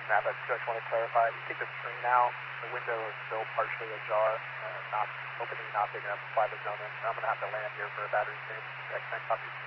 Matt, I just want to clarify. You take the screen out, the window is still partially ajar, not opening, not big enough to fly the zone in. So I'm going to have to land here for a battery change. Can I copy?